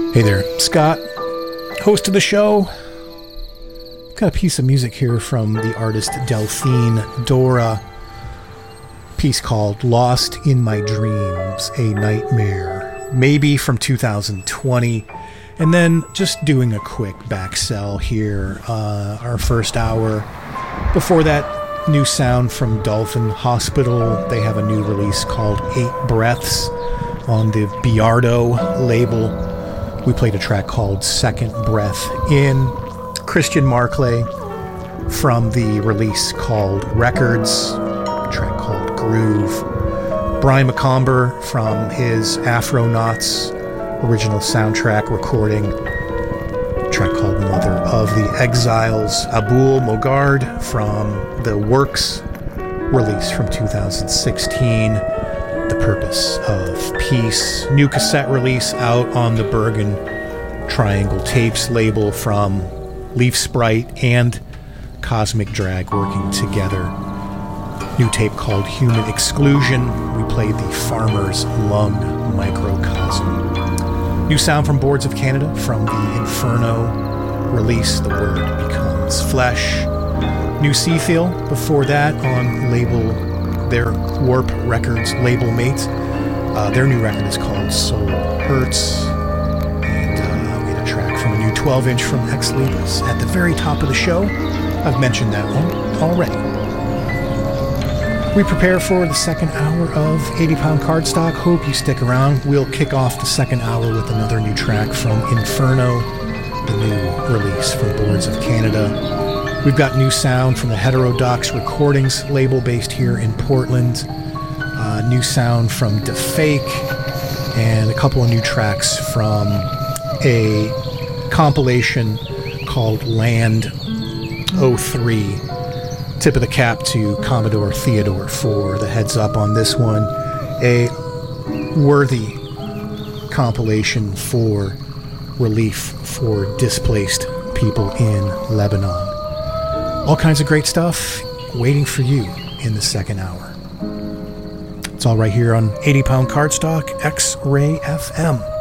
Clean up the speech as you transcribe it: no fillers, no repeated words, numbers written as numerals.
Hey there, Scott, host of the show. Got a piece of music here from the artist Delphine Dora. Piece called Lost in My Dreams, a Nightmare. Maybe from 2020. And then just doing a quick back sell here. Our first hour. Before that, new sound from Dolphin Hospital. They have a new release called 8 Breaths on the Biardo label. We played a track called Second Breath In. Christian Marclay from the release called Records, a track called Groove. Brian McComber from his Afronauts original soundtrack recording, a track called Mother of the Exiles. Abul Mogard from the Works release from 2016, The Purpose of Peace. New cassette release out on the Bergen Triangle Tapes label from Leaf Sprite and Cosmic Drag working together. New tape called Human Exclusion. We played the Farmer's Lung Microcosm. New sound from Boards of Canada from the Inferno release, The Word Becomes Flesh. New Seafield before that on label, their Warp Records label mates. Their new record is called Soul Hurts. And we had a track from a new 12-inch from Ex Libris at the very top of the show. I've mentioned that one already. We prepare for the second hour of 80-pound cardstock. Hope you stick around. We'll kick off the second hour with another new track from Inferno, the new release from Boards of Canada. We've got new sound from the Heterodox Recordings label based here in Portland. New sound from DeFake, and a couple of new tracks from a compilation called Land 03. Tip of the cap to Commodore Theodore for the heads up on this one. A worthy compilation for relief for displaced people in Lebanon. All kinds of great stuff waiting for you in the second hour. It's all right here on 80-pound cardstock, X-Ray FM.